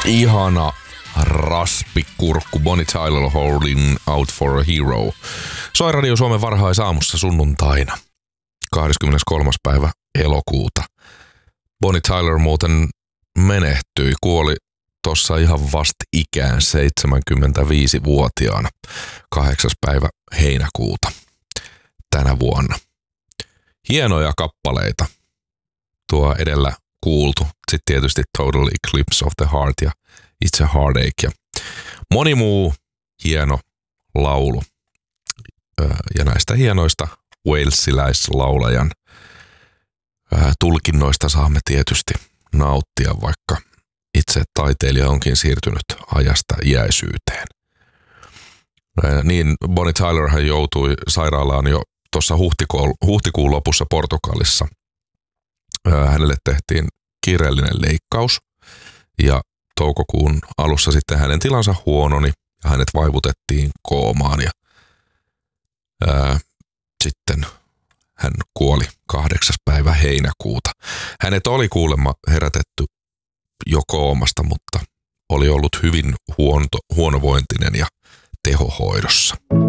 Ihana raspikurkku Bonnie Tyler Holding Out for a Hero. Soi Radio Suomen varhaisaamussa sunnuntaina 23. päivä elokuuta. Bonnie Tyler muuten menehtyi, kuoli tuossa ihan vasta ikään 75-vuotiaana 8. päivä heinäkuuta tänä vuonna. Hienoja kappaleita tuo edellä kuultu. Sitten tietysti Total Eclipse of the Heart ja It's a Heartache ja moni muu hieno laulu. Ja näistä hienoista walesiläislaulajan tulkinnoista saamme tietysti nauttia, vaikka itse taiteilija onkin siirtynyt ajasta iäisyyteen. Niin Bonnie Tylerhan joutui sairaalaan jo tuossa huhtikuun lopussa Portugalissa. Hänelle tehtiin kiireellinen leikkaus ja toukokuun alussa sitten hänen tilansa huononi ja hänet vaivutettiin koomaan ja sitten hän kuoli 8. päivä heinäkuuta. Hänet oli kuulemma herätetty jo koomasta, mutta oli ollut hyvin huonovointinen ja tehohoidossa.